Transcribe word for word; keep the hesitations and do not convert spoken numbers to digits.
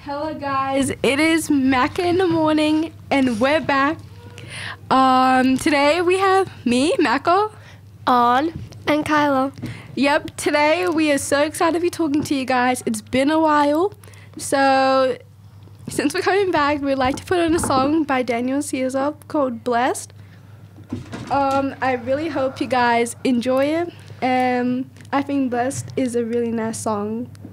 Hello guys, it is Macca in the morning and we're back. Um, today we have me, Macca, On, and Kyla. Yep, today we are so excited to be talking to you guys. It's been a while. So since we're coming back, we'd like to put on a song by Daniel Caesar called Blessed. Um, I really hope you guys enjoy it. Um, I think Blessed is a really nice song